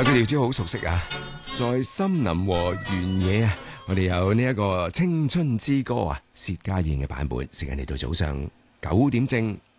個調子好熟悉啊！在森林和原野啊，我哋有呢一個青春之歌啊，薛家燕嘅版本，時間嚟到早上9點正。